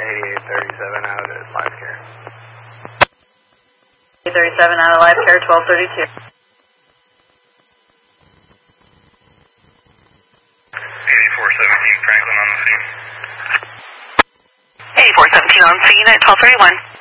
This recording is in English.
8837 out at Live Care. 37 out of Live Care, 1232. 8417 Franklin on the scene. 8417 on scene at 1231.